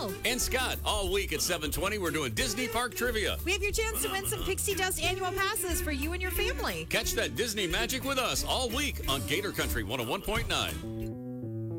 Phil. And Scott, all week at 7:20, we're doing Disney Park Trivia. We have your chance to win some Pixie Dust annual passes for you and your family. Catch that Disney magic with us all week on Gator Country 101.9.